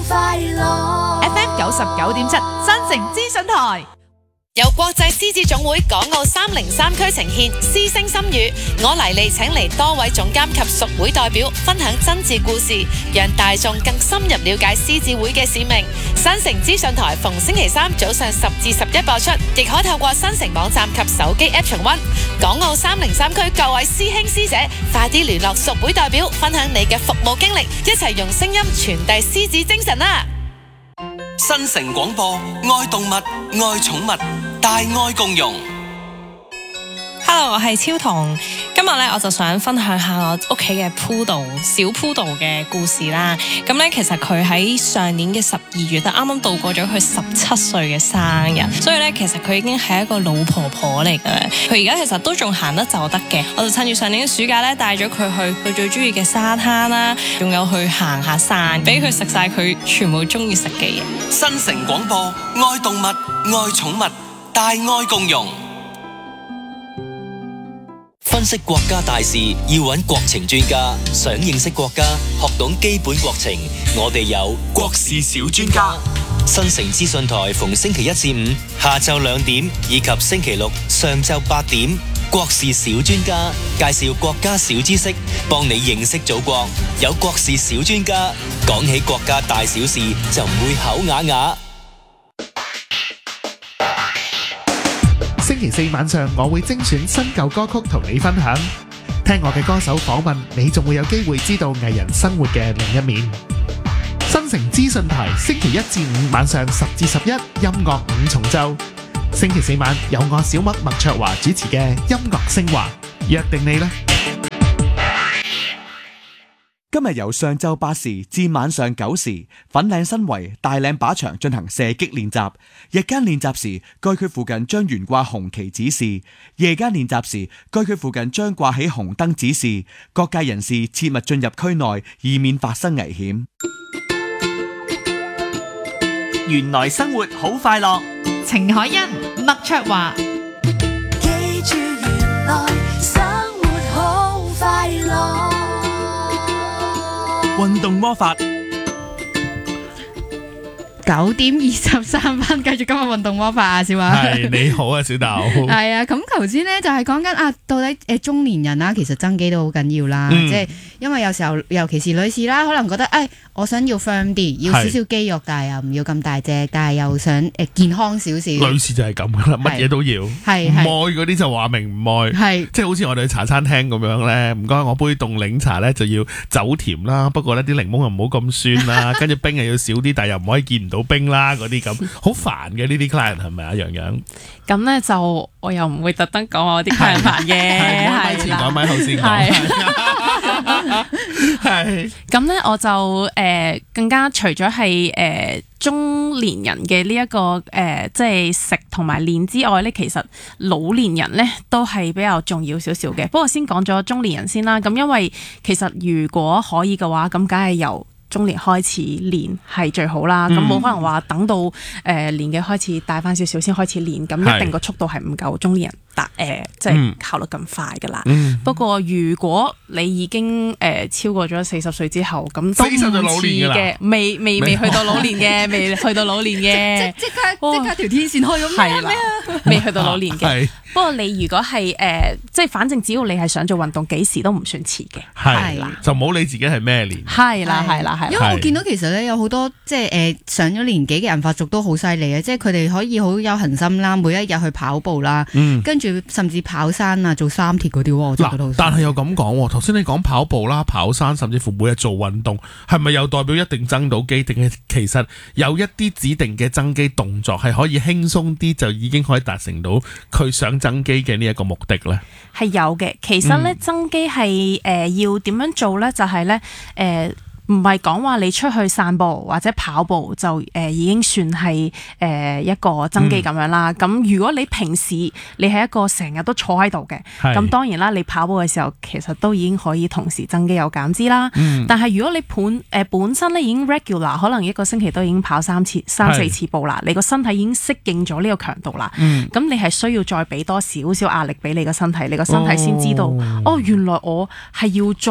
FM 99.7新城資訊台。 由國際獅子總會港澳303區呈現獅聲心語，我黎利請嚟多位總監及屬會代表分享真摯故事，讓大眾更深入了解獅子會嘅使命。新城資訊台逢星期三早上10至11播出，亦可透過新城網站及手機 App 重溫。港澳303區各位師兄師姐，快啲聯絡屬會代表，分享你嘅服務經歷，一齊用聲音傳遞獅子精神啦！ 新城廣播，愛動物，愛寵物，大愛共融。 Hello， 我係超彤。今日咧我就想分享下我屋企嘅Poodle小Poodle嘅故事啦。咁咧其實佢喺上年嘅12月啱啱度過咗佢17歲嘅生日，所以咧其實佢已經係一個老婆婆嚟噶啦。佢而家其實都仲行得走得嘅。我就趁住上年嘅暑假咧帶咗佢去佢最中意嘅沙灘啦，仲有去行下山，俾佢食晒佢全部中意食嘅嘢。 新城廣播，愛動物，愛寵物，大愛共融。分析國家大事要揾國情專家，想認識國家，學懂基本國情，我哋有國事小專家。新城資訊台逢星期1至5下晝2點，以及星期6上晝8點，國事小專家介紹國家小知識，幫你認識祖國。有國事小專家，講起國家大小事就唔會口啞啞。 星期4晚上，我會精選新舊歌曲同你分享。聽我嘅歌手訪問，你仲會有機會知道藝人生活嘅另一面。新城資訊台星期1至5晚上10至11，音樂5重奏。星期4晚有我小麥麥卓華主持嘅音樂升華，約定你啦！ 今日由上晝8時至晚上9時，粉嶺新圍大嶺靶場進行射擊練習。日間練習時，該區附近將懸掛紅旗指示；夜間練習時，該區附近將掛起紅燈指示。各界人士切勿進入區內，以免發生危險。 原來生活好快樂， 程海欣、麥卓華。 記住原來生活好快樂。 運動魔法 9點23分，繼續今日運動魔法啊，小華。 係你好啊，小豆。 係啊，咁頭先咧就係講緊啊，到底中年人啦，其實增肌都好緊要啦，即係因為有時候尤其是女士啦，可能覺得我想要 firm 啲，要少少肌肉，但係又唔要咁大隻，但係又想健康少少。 女士就係咁噶啦，乜嘢都要。係唔愛嗰啲就話明唔愛。係即係好似我哋去茶餐廳咁樣咧，唔該我杯凍檸茶咧就要走甜啦，不過咧啲檸檬又唔好咁酸啦，跟住冰又要少啲，但係又唔可以見唔到冰啦，嗰啲咁好煩嘅呢啲 client 係咪啊？洋洋咁咧就我又唔會特登講我啲 client 煩嘅， 係前講咪後先講。係咁咧我就更加除咗係中年人嘅呢一個即係食同埋練之外咧，其實老年人咧都係比較重要少少嘅。不過先講咗中年人先啦，咁因為其實如果可以嘅話，咁梗係由中年開始練係最好啦，咁冇可能話等到年紀開始大翻少少先開始練，咁一定個速度係唔夠中年人即係效率咁快噶啦。不過如果你已經超過咗40歲之後，咁都唔似嘅，未去到老年嘅，未去到老年嘅，即刻條天線開咁係啦，未去到老年嘅。不過你如果係即係反正只要你係想做運動，幾時都唔算遲嘅。係啦， 就冇理自己係咩年。 係啦，係啦。 因為我見到其實咧有好多即係上咗年紀嘅銀髮族都好犀利嘅，即係佢哋可以好有恒心啦，每一日去跑步啦，跟住甚至跑山啊，做三鐵嗰啲，我真係覺得好。 但係又咁講，頭先你講跑步啦、跑山，甚至乎每日做運動，係咪又代表一定增到肌？定係其實有一啲指定嘅增肌動作係可以輕鬆啲就已經可以達成到佢想增肌嘅呢一個目的咧？ 係有嘅，其實咧增肌係要點樣做咧？就係咧唔係講話你出去散步或者跑步就已經算係一個增肌咁樣啦。咁如果你平時你係一個成日都坐喺度嘅，咁當然啦，你跑步嘅時候其實都已經可以同時增肌有減脂啦。但係如果你本身咧已經 regular， 可能一個星期都已經跑3、4次步啦，你個身體已經適應咗呢個強度啦。咁你係需要再俾多少少壓力俾你個身體，你個身體先知道原來我係要再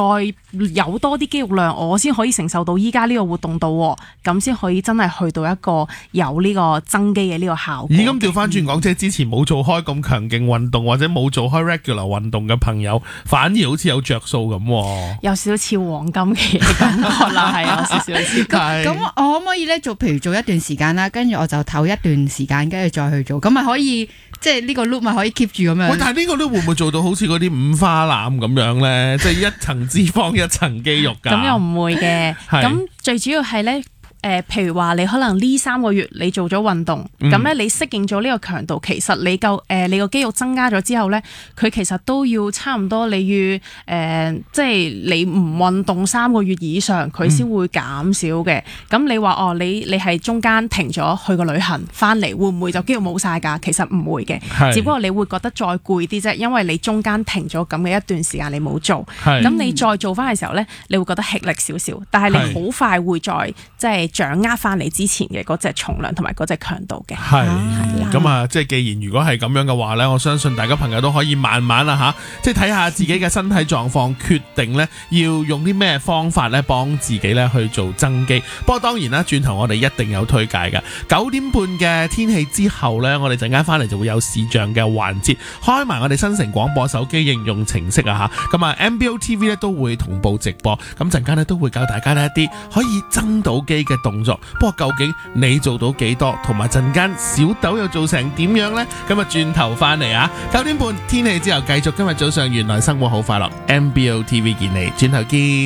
有多啲肌肉量，我先可以承受到依家呢個活動度，咁先可以真係去到一個有呢個增肌嘅呢個效果。 咁調翻轉講，即係之前冇做開咁強勁運動或者冇做開 regular 運動嘅朋友，反而好似有着數咁， 有少少似黃金期嘅感覺啦，係有少少似。 咁我可唔可以咧譬如做一段時間啦，跟住我就唞一段時間，跟住再去做，咁咪可以即係呢個 loop 咪可以 keep 住咁樣。 喂，但係呢個 loop 會唔會做到好似嗰啲五花腩咁樣咧？即係一層脂肪一層肌肉㗎？ 咁又唔會嘅，咁最主要係咧。譬如話你可能呢3個月你做咗運動，咁咧你適應咗呢個強度，其實你你個肌肉增加咗之後咧，佢其實都要差唔多你要即係你唔運動3個月以上，佢先會減少嘅。咁你話你係中間停咗去個旅行翻嚟，會唔會就肌肉冇晒㗎？其實唔會嘅，只不過你會覺得再攰啲啫，因為你中間停咗咁嘅一段時間你冇做，咁你再做翻嘅時候咧，你會覺得吃力少少，但係你好快會再即係掌握翻你之前嘅嗰隻重量同埋嗰隻強度嘅。 係咁啊，即係既然如果係咁樣嘅話咧，我相信大家朋友都可以慢慢啦即係睇下自己嘅身體狀況，決定咧要用啲咩方法咧幫自己咧去做增肌。不過當然啦，轉頭我哋一定有推介嘅。9點半嘅天氣之後咧，我哋陣間翻嚟就會有視像嘅環節，開埋我哋新城廣播手機應用程式啊咁啊 MBO TV 咧都會同步直播，咁陣間咧都會教大家呢一啲可以增到肌嘅動作。不過究竟你做到幾多，同埋陣間小豆又做成點樣呢？咁啊轉頭翻嚟9點半天氣之後繼續今日早上原來生活好快樂 MBO TV 見你，轉頭見。